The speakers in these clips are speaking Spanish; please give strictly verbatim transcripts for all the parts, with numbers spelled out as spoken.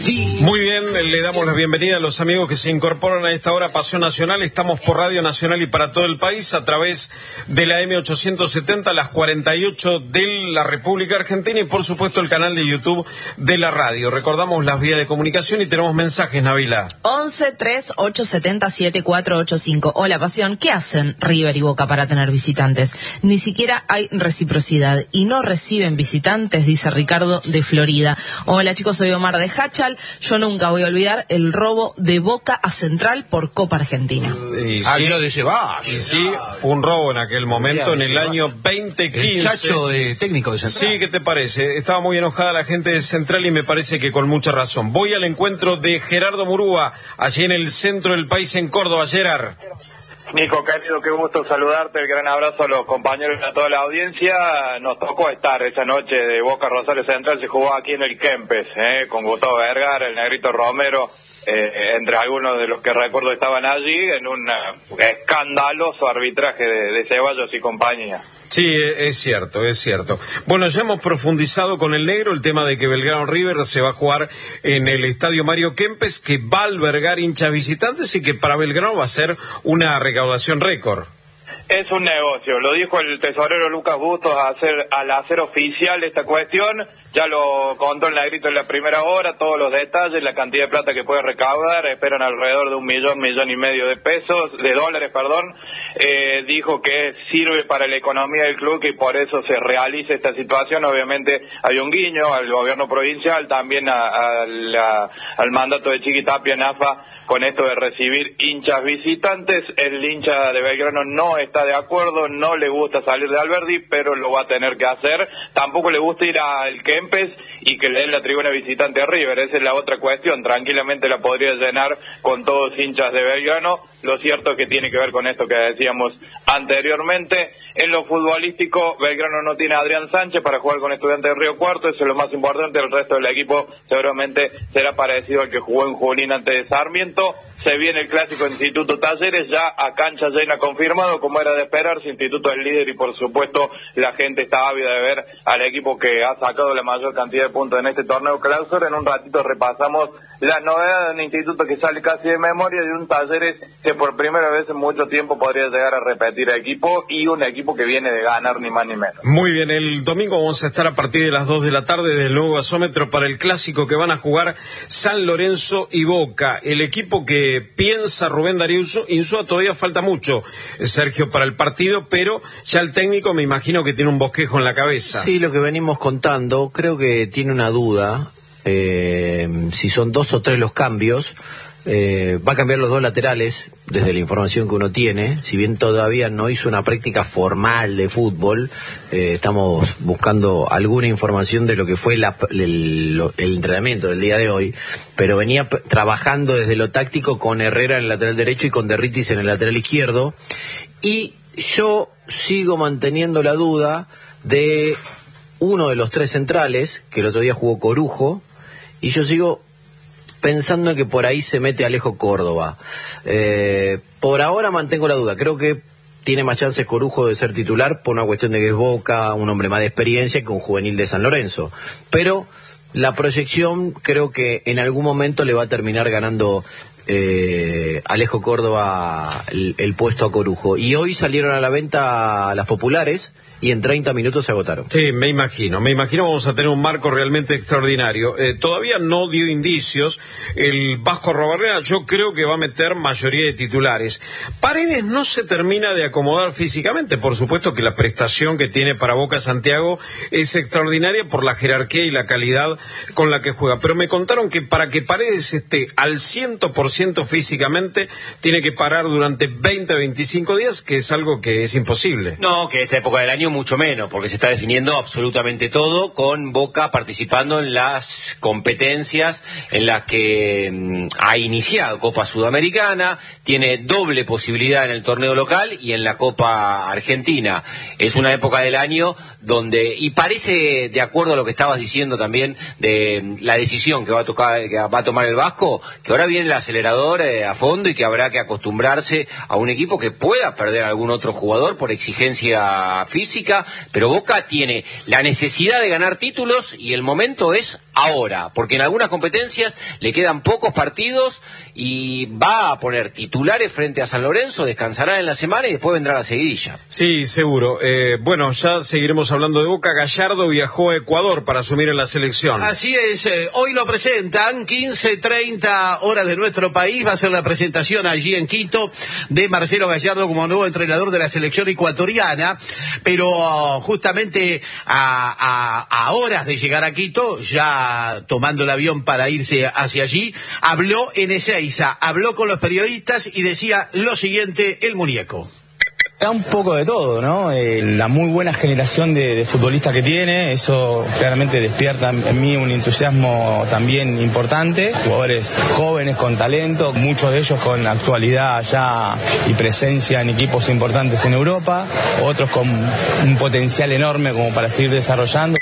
Muy bien, le damos la bienvenida a los amigos que se incorporan a esta hora Pasión Nacional. Estamos por Radio Nacional y para todo el país a través de la M ochocientos setenta, las cuarenta y ocho de la República Argentina y por supuesto el canal de YouTube de la radio. Recordamos las vías de comunicación y tenemos mensajes, Nabila. once, tres, ocho, setenta, siete, cuatro, ocho, cinco. Hola, Pasión. ¿Qué hacen River y Boca para tener visitantes? Ni siquiera hay reciprocidad y no reciben visitantes, dice Ricardo de Florida. Hola, chicos, soy Omar de Hachal. Yo nunca voy a olvidar el robo de Boca a Central por Copa Argentina. Y Ah, sí, lo de Ceballos. y sí, fue un robo en aquel momento, en el año veinte quince. El chacho de técnico de Central. Sí, ¿qué te parece? Estaba muy enojada la gente de Central y me parece que con mucha razón. Voy al encuentro de Gerardo Murúa, allí en el centro del país, en Córdoba. Gerard. Nico, querido, qué gusto saludarte, el gran abrazo a los compañeros y a toda la audiencia. Nos tocó estar esa noche de Boca Rosario Central, se jugó aquí en el Kempes, eh, con Gustavo Vergara, el Negrito Romero, eh, entre algunos de los que recuerdo estaban allí, en un uh, escandaloso arbitraje de, de Ceballos y compañía. Sí, es cierto, es cierto. Bueno, ya hemos profundizado con el negro el tema de que Belgrano River se va a jugar en el estadio Mario Kempes, que va a albergar hinchas visitantes y que para Belgrano va a ser una recaudación récord. Es un negocio, lo dijo el tesorero Lucas Bustos a hacer, al hacer oficial esta cuestión, ya lo contó el Negrito en la primera hora, todos los detalles, la cantidad de plata que puede recaudar, esperan alrededor de un millón, millón y medio de pesos, de dólares, perdón, eh, dijo que sirve para la economía del club y por eso se realiza esta situación. Obviamente hay un guiño al gobierno provincial, también a, a la, al mandato de Chiqui Tapia en A F A, con esto de recibir hinchas visitantes. El hincha de Belgrano no está de acuerdo, no le gusta salir de Alberdi, pero lo va a tener que hacer. Tampoco le gusta ir al Kempes y que le den la tribuna visitante a River, esa es la otra cuestión. Tranquilamente la podría llenar con todos hinchas de Belgrano. Lo cierto es que tiene que ver con esto que decíamos anteriormente. En lo futbolístico, Belgrano no tiene a Adrián Sánchez para jugar con Estudiantes de Río Cuarto, eso es lo más importante. El resto del equipo seguramente será parecido al que jugó en Junín ante de Sarmiento. Se viene el clásico Instituto Talleres, ya a cancha llena confirmado, como era de esperarse. Instituto es líder y por supuesto la gente está ávida de ver al equipo que ha sacado la mayor cantidad de puntos en este torneo clausura. En un ratito repasamos las novedades de un Instituto que sale casi de memoria, de un Talleres que por primera vez en mucho tiempo podría llegar a repetir equipo, y un equipo que viene de ganar ni más ni menos. Muy bien, el domingo vamos a estar a partir de las dos de la tarde desde el nuevo gasómetro para el clásico que van a jugar San Lorenzo y Boca. El equipo que piensa Rubén Darío Insúa, todavía falta mucho, Sergio, para el partido, pero ya el técnico me imagino que tiene un bosquejo en la cabeza. Sí, lo que venimos contando, creo que tiene una duda, eh, si son dos o tres los cambios. Eh, va a cambiar los dos laterales, desde la información que uno tiene. Si bien todavía no hizo una práctica formal de fútbol, eh, estamos buscando alguna información de lo que fue la, el, el entrenamiento del día de hoy, pero venía p- trabajando desde lo táctico con Herrera en el lateral derecho y con Derritis en el lateral izquierdo. Y yo sigo manteniendo la duda de uno de los tres centrales, que el otro día jugó Corujo, y yo sigo pensando en que por ahí se mete Alejo Córdoba. Eh, por ahora mantengo la duda, creo que tiene más chances Corujo de ser titular por una cuestión de que es Boca, un hombre más de experiencia que un juvenil de San Lorenzo. Pero la proyección creo que en algún momento le va a terminar ganando eh, Alejo Córdoba el, el puesto a Corujo. Y hoy salieron a la venta las populares y en treinta minutos se agotaron. Sí, me imagino, me imagino vamos a tener un marco realmente extraordinario. Eh, todavía no dio indicios el Vasco Arrobarrena, yo creo que va a meter mayoría de titulares. Paredes no se termina de acomodar físicamente, por supuesto que la prestación que tiene para Boca Santiago es extraordinaria por la jerarquía y la calidad con la que juega, pero me contaron que para que Paredes esté al cien por ciento físicamente, tiene que parar durante veinte a veinticinco días, que es algo que es imposible. No, que esta época del año mucho menos, porque se está definiendo absolutamente todo, con Boca participando en las competencias en las que mm, ha iniciado Copa Sudamericana, tiene doble posibilidad en el torneo local y en la Copa Argentina. Es una época del año donde, y parece, de acuerdo a lo que estabas diciendo también, de la decisión que va a tocar, que va a tomar el Vasco, que ahora viene el acelerador eh, a fondo y que habrá que acostumbrarse a un equipo que pueda perder a algún otro jugador por exigencia física, pero Boca tiene la necesidad de ganar títulos y el momento es ahora, porque en algunas competencias le quedan pocos partidos y va a poner titulares frente a San Lorenzo, descansará en la semana y después vendrá la seguidilla. Sí, seguro. Eh, bueno, ya seguiremos hablando de Boca. Gallardo viajó a Ecuador para asumir en la selección. Así es, eh, hoy lo presentan, quince treinta horas de nuestro país, va a ser la presentación allí en Quito de Marcelo Gallardo como nuevo entrenador de la selección ecuatoriana, pero uh, justamente a, a, a horas de llegar a Quito, ya tomando el avión para irse hacia allí, habló en Ezeiza, habló con los periodistas y decía lo siguiente el muñeco. Da un poco de todo, ¿no? Eh, la muy buena generación de, de futbolistas que tiene, eso claramente despierta en mí un entusiasmo también importante. Jugadores jóvenes con talento, muchos de ellos con actualidad ya y presencia en equipos importantes en Europa, otros con un potencial enorme como para seguir desarrollando.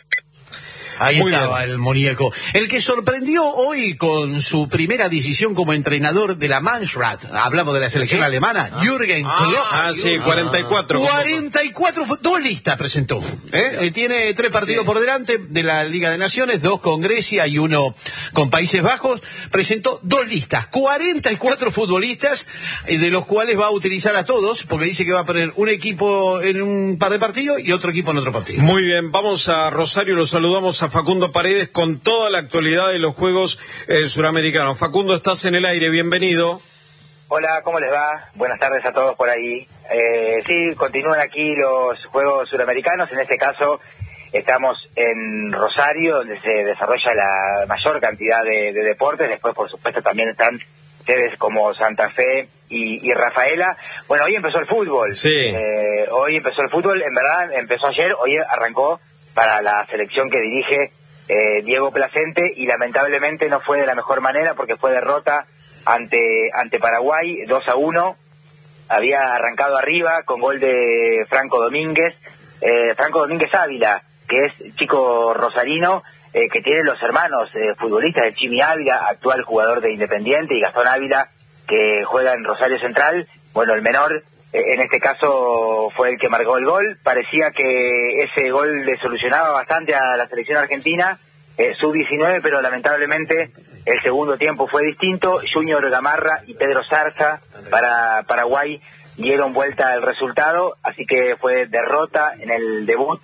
Ahí Muy estaba bien. el muñeco. El que sorprendió hoy con su primera decisión como entrenador de la Mannschaft, hablamos de la selección alemana, ah. Jürgen Klopp. Ah, sí, cuarenta y cuatro. cuarenta y cuatro, dos listas presentó. ¿eh? Eh, tiene tres partidos sí. por delante de la Liga de Naciones, dos con Grecia y uno con Países Bajos. Presentó dos listas, cuarenta y cuatro futbolistas, eh, de los cuales va a utilizar a todos, porque dice que va a poner un equipo en un par de partidos y otro equipo en otro partido. Muy bien, vamos a Rosario, los saludamos a Facundo Paredes con toda la actualidad de los Juegos eh, Suramericanos. Facundo, estás en el aire, bienvenido. Hola, ¿cómo les va? Buenas tardes a todos por ahí. Eh, sí, continúan aquí los Juegos Suramericanos, en este caso estamos en Rosario, donde se desarrolla la mayor cantidad de, de deportes, después por supuesto también están sedes como Santa Fe y, y Rafaela. Bueno, hoy empezó el fútbol. Sí. Eh, hoy empezó el fútbol, en verdad empezó ayer, hoy arrancó para la selección que dirige eh, Diego Placente y lamentablemente no fue de la mejor manera porque fue derrota ante ante Paraguay dos a uno. Había arrancado arriba con gol de Franco Domínguez, eh, Franco Domínguez Ávila, que es chico rosarino, eh, que tiene los hermanos eh, futbolistas de Chimi Ávila, actual jugador de Independiente, y Gastón Ávila, que juega en Rosario Central. Bueno, el menor en este caso fue el que marcó el gol. Parecía que ese gol le solucionaba bastante a la selección argentina, eh, sub diecinueve, pero lamentablemente el segundo tiempo fue distinto. Junior Gamarra y Pedro Zarza para Paraguay dieron vuelta al resultado, así que fue derrota en el debut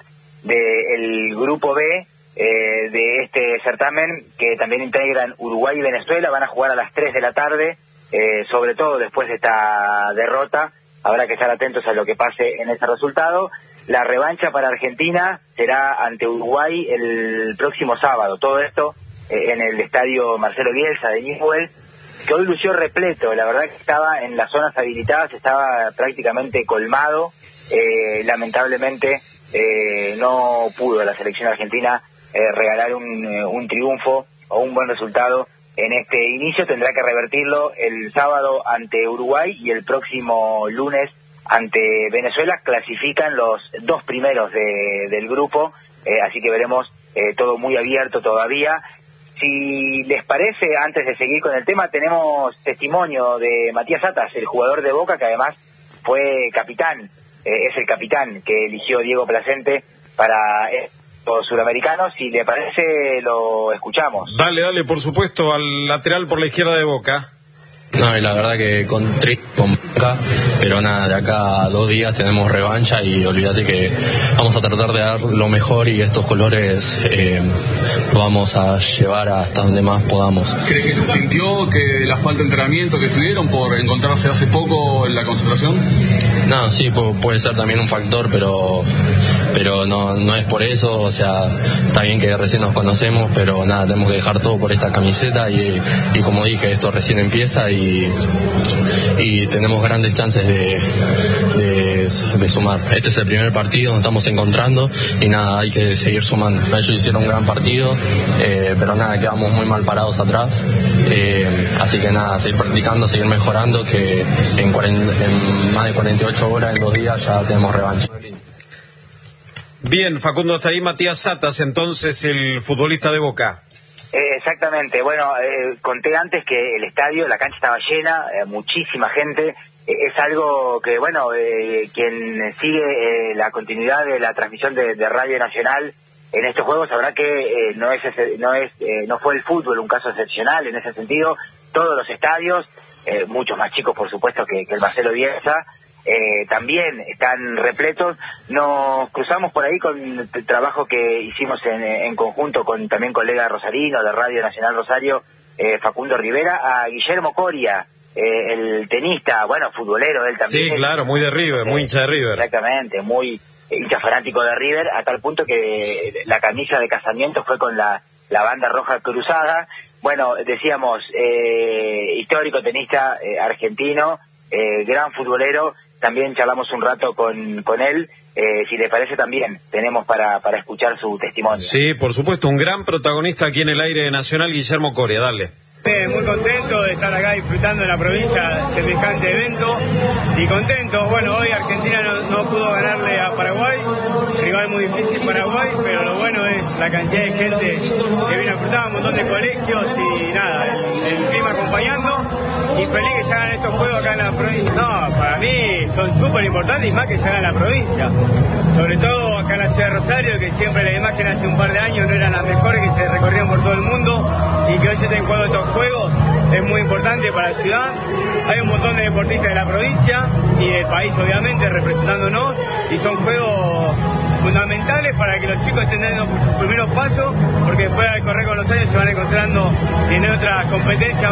del grupo B eh, de este certamen, que también integran Uruguay y Venezuela. Van a jugar a las tres de la tarde, eh, sobre todo después de esta derrota. Habrá que estar atentos a lo que pase en ese resultado. La revancha para Argentina será ante Uruguay el próximo sábado. Todo esto eh, en el estadio Marcelo Bielsa de Newell's, que hoy lució repleto. La verdad que estaba en las zonas habilitadas, estaba prácticamente colmado. Eh, lamentablemente eh, no pudo la selección argentina eh, regalar un, eh, un triunfo o un buen resultado en este inicio. Tendrá que revertirlo el sábado ante Uruguay y el próximo lunes ante Venezuela. Clasifican los dos primeros de, del grupo, eh, así que veremos eh, todo muy abierto todavía. Si les parece, antes de seguir con el tema, tenemos testimonio de Matías Atas, el jugador de Boca, que además fue capitán, eh, es el capitán que eligió Diego Placente para eh, los suramericanos. Si le parece, lo escuchamos. Dale, dale, por supuesto, al lateral por la izquierda de Boca. No, y la verdad que con tri con Boca, pero nada, de acá a dos días tenemos revancha y olvídate que vamos a tratar de dar lo mejor y estos colores eh, lo vamos a llevar hasta donde más podamos. ¿Cree que se sintió que la falta de entrenamiento que tuvieron por encontrarse hace poco en la concentración? No, sí, pu- puede ser también un factor, pero pero no no es por eso. O sea, está bien que recién nos conocemos, pero nada, tenemos que dejar todo por esta camiseta y, y como dije, esto recién empieza y y tenemos grandes chances de, de, de sumar. Este es el primer partido, nos estamos encontrando y nada, hay que seguir sumando. Ellos hicieron un gran partido, eh, pero nada, quedamos muy mal parados atrás, eh, así que nada, seguir practicando, seguir mejorando, que en, cuarenta, en más de cuarenta y ocho horas, en dos días, ya tenemos revancha. Bien, Facundo, hasta ahí Matías Satas, entonces el futbolista de Boca. Eh, exactamente, bueno, eh, conté antes que el estadio, la cancha estaba llena, eh, muchísima gente. Eh, es algo que, bueno, eh, quien sigue eh, la continuidad de la transmisión de, de Radio Nacional en estos juegos habrá que eh, no es ese, no es eh, no fue el fútbol un caso excepcional en ese sentido. Todos los estadios, eh, muchos más chicos por supuesto que, que el Marcelo Bielsa, eh, también están repletos. Nos cruzamos por ahí con el trabajo que hicimos en, en conjunto con también colega rosarino de Radio Nacional Rosario, eh, Facundo Rivera, a Guillermo Coria, eh, el tenista, bueno, futbolero él también. Sí, claro, muy de River, eh, muy hincha de River. Exactamente, muy hincha fanático de River, a tal punto que la camisa de casamiento fue con la, la banda roja cruzada. Bueno, decíamos, eh, histórico tenista eh, argentino, eh, gran futbolero. También charlamos un rato con, con él, eh, si le parece también tenemos para, para escuchar su testimonio. Sí, por supuesto, un gran protagonista aquí en el aire nacional, Guillermo Coria, dale. Eh, muy contento de estar acá disfrutando en la provincia semejante evento y contento. Bueno, hoy Argentina no, no pudo ganarle a Paraguay, rival muy difícil Paraguay, pero lo bueno es la cantidad de gente que viene a disfrutar, un montón de colegios y nada, el, el clima acompañando y feliz que se hagan estos juegos acá en la provincia. No, para mí son súper importantes y más que se hagan en la provincia, sobre todo acá en la ciudad de Rosario, que siempre las imágenes hace un par de años no eran las mejores, que se recorrían por todo el mundo y que hoy se estén jugando estos juegos es muy importante para la ciudad. Hay un montón de deportistas de la provincia y del país obviamente representándonos y son juegos fundamentales para que los chicos estén dando sus primeros pasos, porque después al correr con los años se van encontrando en otras competencias,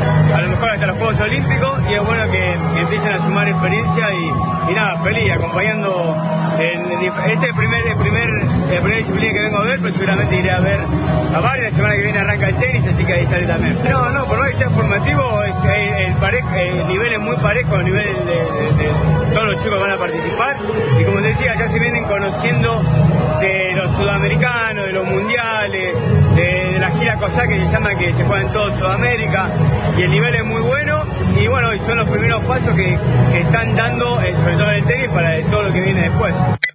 a lo mejor hasta los Juegos Olímpicos, y es bueno que, que empiecen a sumar experiencia y, y nada, feliz acompañando en, en, este es el primer, el primer, el primer disciplina que vengo a ver, pero seguramente iré a ver a varias. La semana que viene arranca el tenis, así que ahí estaré también. No, no, por más que sea formativo, es, el, el, parejo, el nivel es muy parejo, el nivel de, de, de todos los chicos van a participar, y como te decía, ya se vienen conociendo de los sudamericanos, de los mundiales, de, de la gira COSAC que se llama, que se juega en toda Sudamérica, y el nivel es muy bueno, y bueno, y son los primeros pasos que, que están dando, eh, sobre todo en el tenis, para todo lo que viene después.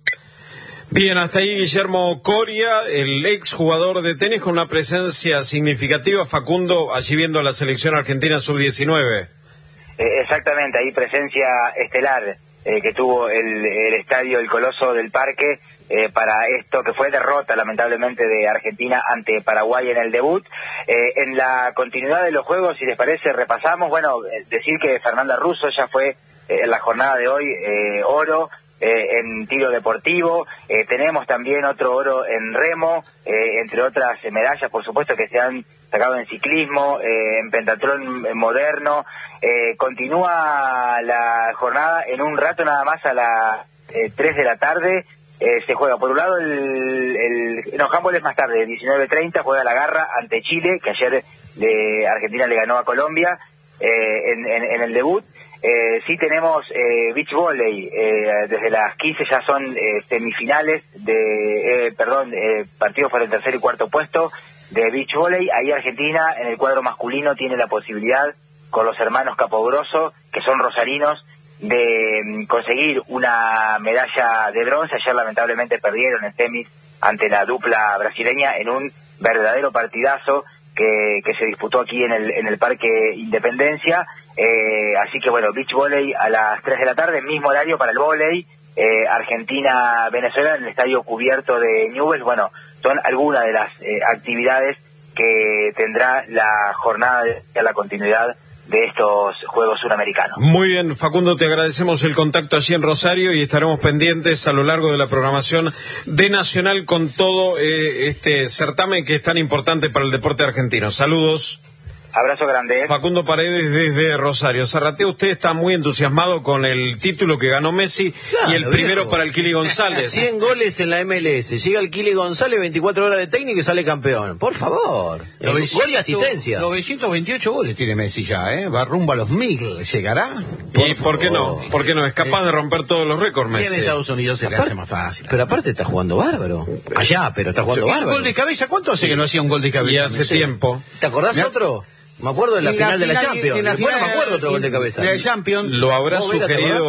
Bien, hasta ahí Guillermo Coria, el ex jugador de tenis con una presencia significativa. Facundo, allí viendo a la selección argentina sub diecinueve. Eh, exactamente, ahí presencia estelar eh, que tuvo el, el estadio El Coloso del Parque eh, para esto que fue derrota lamentablemente de Argentina ante Paraguay en el debut. Eh, en la continuidad de los juegos, si les parece, repasamos, bueno, decir que Fernanda Russo ya fue eh, en la jornada de hoy eh, oro Eh, en tiro deportivo, eh, tenemos también otro oro en remo, eh, entre otras eh, medallas, por supuesto, que se han sacado en ciclismo, eh, en pentatlón moderno. Eh, continúa la jornada en un rato nada más, a las eh, tres de la tarde. Eh, se juega por un lado el, el no, handball es más tarde, diecinueve treinta, juega la Garra ante Chile, que ayer de Argentina le ganó a Colombia eh, en, en, en el debut. Eh, sí tenemos eh, beach volley, eh, desde las quince ya son eh, semifinales de, eh, perdón, eh, partidos por el tercer y cuarto puesto de beach volley. Ahí Argentina en el cuadro masculino tiene la posibilidad con los hermanos Capogrosso, que son rosarinos, de mm, conseguir una medalla de bronce. Ayer lamentablemente perdieron en semis ante la dupla brasileña en un verdadero partidazo que, que se disputó aquí en el, en el Parque Independencia. Eh, así que bueno, beach volley a las tres de la tarde, mismo horario para el volley, eh, Argentina-Venezuela en el estadio cubierto de Newell's. Bueno, son algunas de las eh, actividades que tendrá la jornada de la continuidad de estos Juegos Suramericanos. Muy bien, Facundo, te agradecemos el contacto allí en Rosario y estaremos pendientes a lo largo de la programación de Nacional con todo eh, este certamen que es tan importante para el deporte argentino. Saludos. Abrazo grande. Facundo Paredes desde Rosario. Zarratea, usted está muy entusiasmado con el título que ganó Messi, claro, y el primero viejo. Para el Kili González. cien goles en la M L S. Llega el Kili González, veinticuatro horas de técnico y sale campeón. Por favor. novecientos, gol y asistencia. novecientos veintiocho goles tiene Messi ya, ¿eh? Va rumbo a los mil. ¿Llegará? Por ¿Y por qué no? ¿Por qué no? Es capaz eh. de romper todos los récords, Messi. En Estados Unidos se aparte, le hace más fácil. Pero aparte está jugando bárbaro. Allá, pero está jugando bárbaro. ¿Un gol de cabeza? ¿Cuánto hace sí. que no hacía un gol de cabeza? Y hace Messi? tiempo. ¿Te acordás ¿Me? otro? Me acuerdo de la, la final, final de la Champions. Champions. La Después final no me acuerdo otro gol de cabeza. De la Champions. Lo habrá sugerido,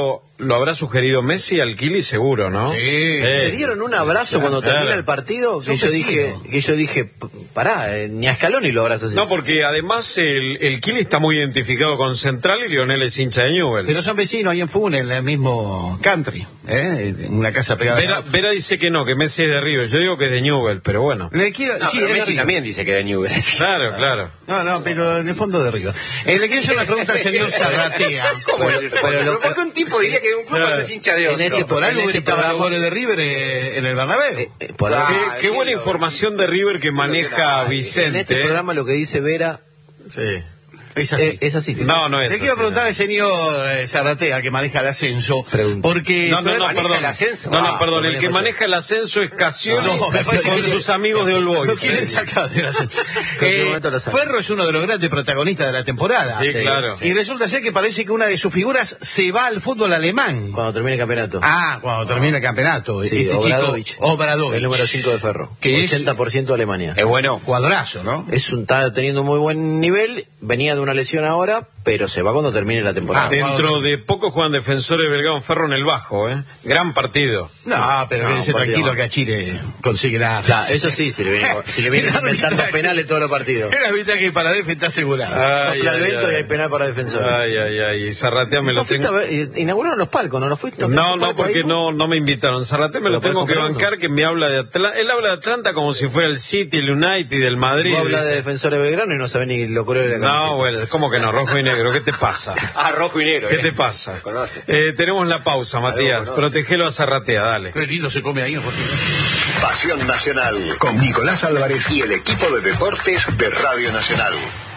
lo habrá sugerido Messi al Kili seguro, ¿no? Sí. Se dieron un abrazo cuando Claro. termina el partido que Son yo vecinos. dije, que yo dije, p- pará, eh, ni a Scaloni lo abrazas así. No, porque además el, el Kili está muy identificado con Central y Lionel es hincha de Newell's. Pero son vecinos ahí en Funes, en el mismo country, ¿eh? En una casa pegada. Vera, Vera dice que no, que Messi es de River. Yo digo que es de Newell's, pero bueno. Le quiero, No, sí, pero es de Messi River. también dice que de Newell's. Claro, claro. No, no, pero en el fondo de River. Eh, le quiero hacer una pregunta al señor Zarratea. ¿Cómo? Pero- Pero, pero lo- ¿por qué un tipo diría que un club Claro. es hincha de En otro? este Por algo En este gritaba los programa- goles de River eh, en el Bernabéu. Eh, eh, por Ah, ahí- Qué, qué sí, buena lo- información de River que maneja Ay, Vicente. en este ¿eh? programa lo que dice Vera Sí. Es así. eh, es así. No, no es Le quiero así, preguntar no. al señor eh, Zarratea, que maneja el ascenso, Pregunta. porque... No, no, no, ¿Maneja perdón. el ascenso? No, no, Ah, perdón. El maneja que el maneja el ascenso es Casioni No, me parece con que- sus amigos de All Boys. Lo quieren sacar del ascenso. Cualquier Eh, momento lo sacan. Ferro es uno de los grandes protagonistas de la temporada. Sí, claro. Y resulta ser que parece que una de sus figuras se va al fútbol alemán. Cuando termine el campeonato. Ah, cuando termine el campeonato. Sí, este Obradovich. chico, Obradovich. El número cinco de Ferro. Que es- ochenta por ciento Alemania. Es bueno. Cuadrazo, ¿no? Es un, está teniendo un muy buen nivel, venía de una lesión ahora, pero se va cuando termine la temporada. Ah, Dentro de poco juegan Defensores Belgrano Ferro en el Bajo, ¿eh? Gran partido. No, pero No, quédese por tranquilo Dios. que a Chile consigue la... Claro, eso sí, si le viene, si le vienen El inventando arbitraje- penales todos los partidos. El arbitraje para Def está asegurado. Ay, Sopla el ay, viento ay. y hay penal para defensores. Ay, ay, ay. Y Zarratea me ¿No lo fuiste tengo. a ver? Eh, inauguraron los palcos, ¿no lo fuiste? No, no, porque no, no me invitaron. Zarratea me Pero lo tengo podés que comprar bancar, que me habla de Atlanta. Él habla de Atlanta como si fuera el City, el United, el Madrid. Vos hablas de defensores de Belgrano y no sabés ni lo color de la camiseta. No, bueno, ¿cómo que no? Rojo y negro. ¿Qué te pasa? Ah, rojo y negro. ¿Qué eh. te pasa? Conoce. Eh, tenemos la pausa, Matías. conoce. Protegelo a Zarratea, dale. Qué lindo se come ahí, Joaquín. Pasión Nacional con Nicolás Álvarez y el equipo de deportes de Radio Nacional.